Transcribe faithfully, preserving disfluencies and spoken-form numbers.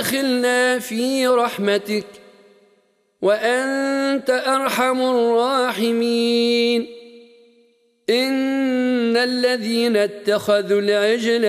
وأدخلنا في رحمتك وأنت أرحم الراحمين. إن الذين اتخذوا العجل